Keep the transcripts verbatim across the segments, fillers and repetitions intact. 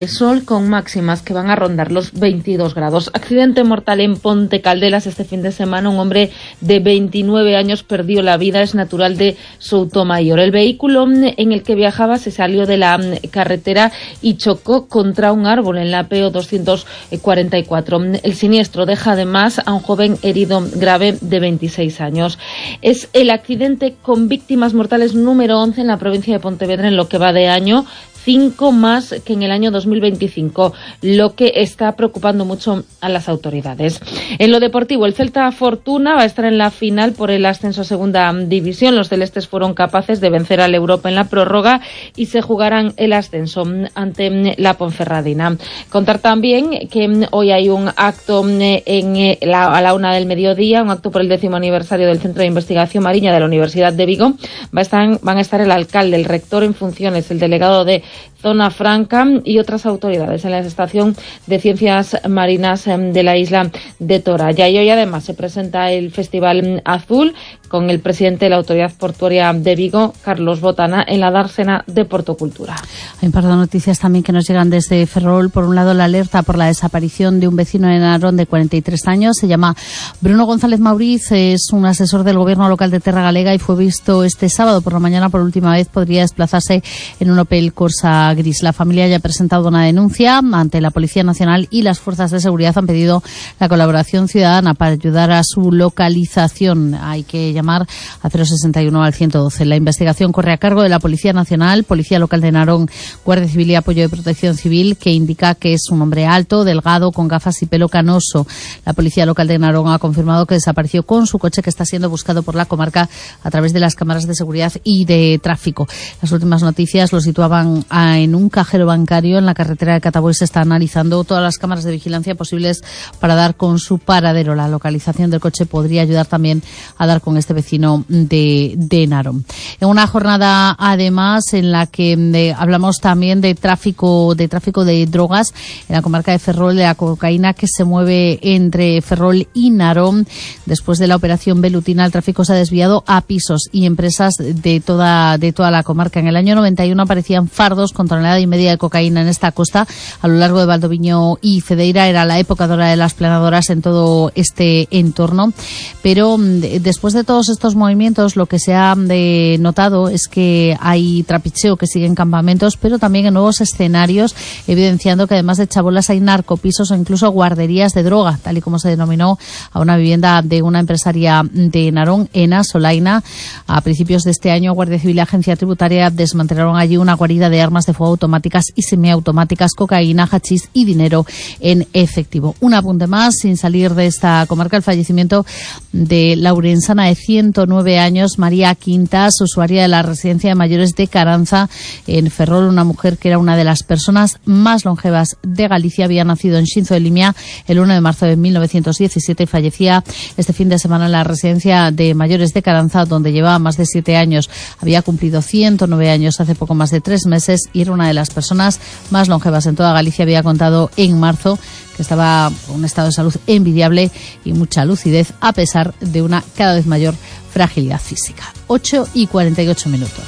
Sol con máximas que van a rondar los veintidós grados. Accidente mortal en Ponte Caldelas este fin de semana. Un hombre de veintinueve años perdió la vida. Es natural de Soutomayor. El vehículo en el que viajaba se salió de la carretera y chocó contra un árbol en la P O doscientos cuarenta y cuatro. El siniestro deja además a un joven herido grave de veintiséis años. Es el accidente con víctimas mortales número once en la provincia de Pontevedra en lo que va de año. Cinco más que en el año dos mil veinticinco, lo que está preocupando mucho a las autoridades. En lo deportivo, el Celta Fortuna va a estar en la final por el ascenso a segunda división. Los celestes fueron capaces de vencer al Europa en la prórroga y se jugarán el ascenso ante la Ponferradina. Contar también que hoy hay un acto en la, a la una del mediodía, un acto por el décimo aniversario del Centro de Investigación Marina de la Universidad de Vigo. Va a estar, van a estar el alcalde, el rector en funciones, el delegado de Zona Franca y otras autoridades en la Estación de Ciencias Marinas de la isla de Toralla. Y hoy además se presenta el Festival Azul con el presidente de la Autoridad Portuaria de Vigo, Carlos Botana, en la dársena de Portocultura. Hay un par de noticias también que nos llegan desde Ferrol. Por un lado, la alerta por la desaparición de un vecino de Narón de cuarenta y tres años. Se llama Bruno González Mauriz, es un asesor del gobierno local de Terra Galega y fue visto este sábado por la mañana por última vez. Podría desplazarse en un Opel Corsa gris. La familia ya ha presentado una denuncia ante la Policía Nacional y las fuerzas de seguridad han pedido la colaboración ciudadana para ayudar a su localización. Hay que llamar a cero sesenta y uno al ciento doce. La investigación corre a cargo de la Policía Nacional, Policía Local de Narón, Guardia Civil y Apoyo de Protección Civil, que indica que es un hombre alto, delgado, con gafas y pelo canoso. La Policía Local de Narón ha confirmado que desapareció con su coche, que está siendo buscado por la comarca a través de las cámaras de seguridad y de tráfico. Las últimas noticias lo situaban a, en un cajero bancario en la carretera de Cataboy. Se está analizando todas las cámaras de vigilancia posibles para dar con su paradero. La localización del coche podría ayudar también a dar con este vecino de, de Narón. En una jornada además en la que de, hablamos también de tráfico de tráfico de drogas en la comarca de Ferrol, de la cocaína que se mueve entre Ferrol y Narón. Después de la operación Velutina, el tráfico se ha desviado a pisos y empresas de toda de toda la comarca. En el año noventa y uno aparecían fardos con tonelada y media de cocaína en esta costa a lo largo de Valdoviño y Cedeira. Era la época dorada de las planadoras en todo este entorno, pero después de todos estos movimientos lo que se ha de, notado es que hay trapicheo que sigue en campamentos, pero también en nuevos escenarios, evidenciando que además de chabolas hay narcopisos o incluso guarderías de droga, tal y como se denominó a una vivienda de una empresaria de Narón, Ena Solaina. A principios de este año, Guardia Civil y Agencia Tributaria desmantelaron allí una guarida de armas de fuego automáticas y semiautomáticas, cocaína, hachís y dinero en efectivo. Un apunte más, sin salir de esta comarca, el fallecimiento de la urensana de ciento nueve años, María Quintas, usuaria de la residencia de mayores de Caranza en Ferrol, una mujer que era una de las personas más longevas de Galicia. Había nacido en Xinzo de Limia el uno de marzo de mil novecientos diecisiete y fallecía este fin de semana en la residencia de mayores de Caranza, donde llevaba más de siete años. Había cumplido ciento nueve años hace poco más de tres meses y era una de las personas más longevas en toda Galicia. Había contado en marzo que estaba con un estado de salud envidiable y mucha lucidez a pesar de una cada vez mayor fragilidad física. ocho y cuarenta y ocho minutos.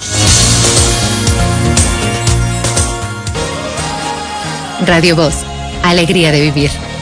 Radio Voz, alegría de vivir.